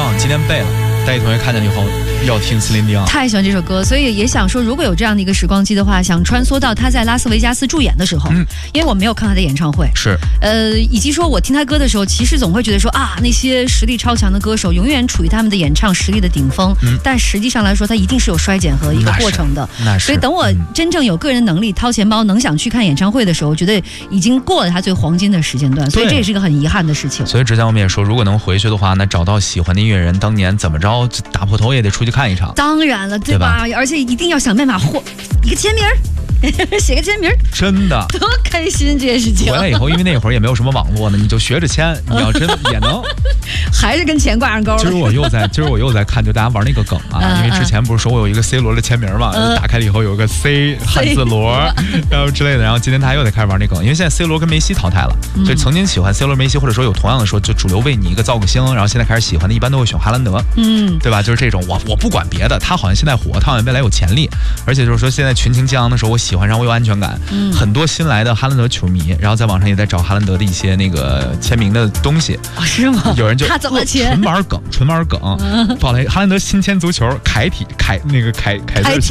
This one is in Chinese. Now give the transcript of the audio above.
今天背了。大一同学看见了以后要听斯林迪昂， 太喜欢这首歌，所以也想说，如果有这样的一个时光机的话，想穿梭到他在拉斯维加斯驻演的时候，因为我没有看他的演唱会， 是， 以及说我听他歌的时候，其实总会觉得说啊，那些实力超强的歌手永远处于他们的演唱实力的顶峰，但实际上来说，他一定是有衰减和一个过程的。所以等我真正有个人能力掏钱包能想去看演唱会的时候，我觉得已经过了他最黄金的时间段，所以这也是一个很遗憾的事情。 所以之前我们也说，如果能回去的话，那找到喜欢的音乐人，当年怎么着打破头也得出去看一场。 当然了，对吧？而且一定要想办法获一个签名。写个签名， 真的多开心这件事情。 回来以后，因为那会儿也没有什么网络呢，你就学着签，你要真也能， 还是跟钱挂上钩了。 今儿我又在看，就大家玩那个梗啊，因为之前不是说我有一个 C 罗的签名嘛，打开了以后有个 C 汉字罗，然后之类的，然后今天他又得开始玩那梗，因为现在 C 罗跟梅西淘汰了，所以曾经喜欢 C 罗、梅西，或者说有同样的说，就主流为你一个造个星，然后现在开始喜欢的，一般都会选哈兰德，对吧？就是这种，我不管别的，他好像现在火，他好像未来有潜力，而且就是说现在群情激昂的时候，我喜欢上我有安全感。很多新来的哈兰德球迷，然后在网上也在找哈兰德的一些那个签名的东西， 是吗？ 有人就他怎么签？ 纯玩梗，报了哈兰德新签足球楷体字